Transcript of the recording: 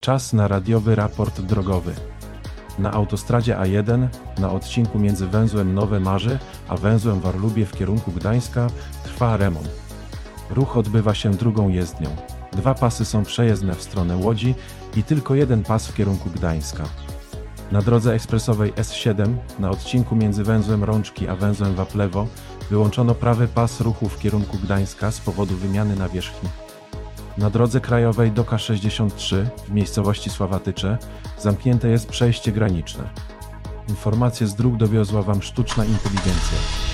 Czas na radiowy raport drogowy. Na autostradzie A1, na odcinku między węzłem Nowe Marze a węzłem Warlubie w kierunku Gdańska, trwa remont. Ruch odbywa się drugą jezdnią. 2 pasy są przejezdne w stronę Łodzi i tylko 1 pas w kierunku Gdańska. Na drodze ekspresowej S7, na odcinku między węzłem Rączki a węzłem Waplewo, wyłączono prawy pas ruchu w kierunku Gdańska z powodu wymiany nawierzchni. Na drodze krajowej do K63 w miejscowości Sławatycze zamknięte jest przejście graniczne. Informacje z dróg dowiozła Wam sztuczna inteligencja.